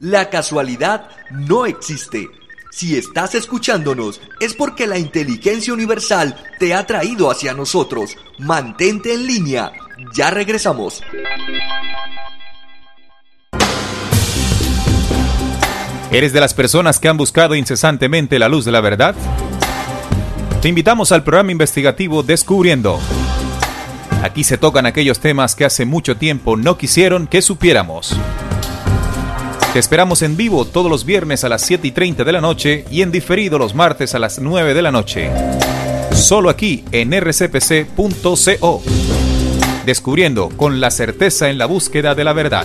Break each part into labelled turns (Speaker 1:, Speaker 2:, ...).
Speaker 1: La casualidad no existe. Si estás escuchándonos, es porque la inteligencia universal te ha traído hacia nosotros. Mantente en línea. Ya regresamos.
Speaker 2: ¿Eres de las personas que han buscado incesantemente la luz de la verdad? Te invitamos al programa investigativo Descubriendo. Aquí se tocan aquellos temas que hace mucho tiempo no quisieron que supiéramos. Te esperamos en vivo todos los viernes a las 7:30 de la noche y en diferido los martes a las 9 de la noche. Solo aquí en rcpc.co. Descubriendo con la certeza en la búsqueda de la verdad.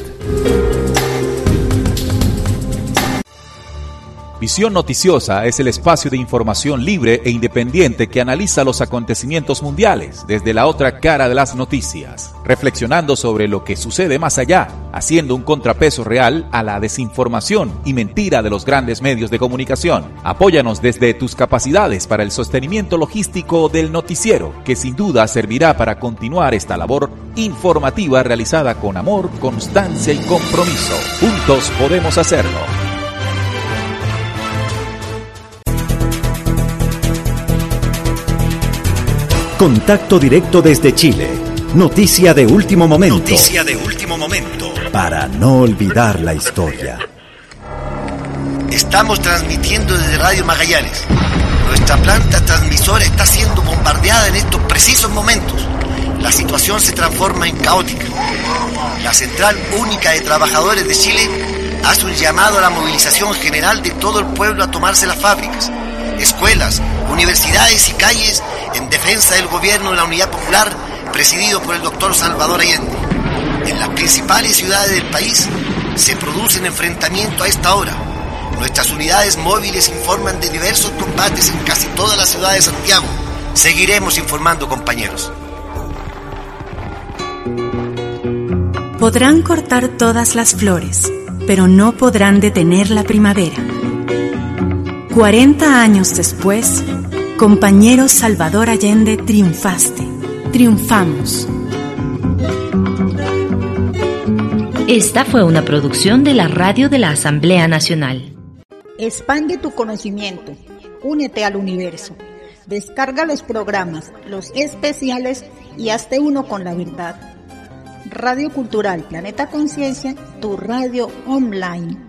Speaker 2: Visión Noticiosa es el espacio de información libre e independiente que analiza los acontecimientos mundiales desde la otra cara de las noticias, reflexionando sobre lo que sucede más allá, haciendo un contrapeso real a la desinformación y mentira de los grandes medios de comunicación. Apóyanos desde tus capacidades para el sostenimiento logístico del noticiero, que sin duda servirá para continuar esta labor informativa realizada con amor, constancia y compromiso. Juntos podemos hacerlo.
Speaker 3: Contacto directo desde Chile. Noticia de último momento.
Speaker 4: Noticia de último momento.
Speaker 3: Para no olvidar la historia.
Speaker 4: Estamos transmitiendo desde Radio Magallanes. Nuestra planta transmisora está siendo bombardeada en estos precisos momentos. La situación se transforma en caótica. La Central Única de Trabajadores de Chile hace un llamado a la movilización general de todo el pueblo a tomarse las fábricas, escuelas, universidades y calles en defensa del gobierno de la Unidad Popular presidido por el doctor Salvador Allende. En las principales ciudades del país se producen enfrentamientos a esta hora. Nuestras unidades móviles informan de diversos combates en casi toda la ciudad de Santiago. Seguiremos informando, compañeros.
Speaker 5: Podrán cortar todas las flores, pero no podrán detener la primavera. 40 años después, compañero Salvador Allende, triunfaste. Triunfamos.
Speaker 6: Esta fue una producción de la Radio de la Asamblea Nacional.
Speaker 7: Expande tu conocimiento. Únete al universo. Descarga los programas, los especiales y hazte uno con la verdad. Radio Cultural Planeta Conciencia, tu radio online.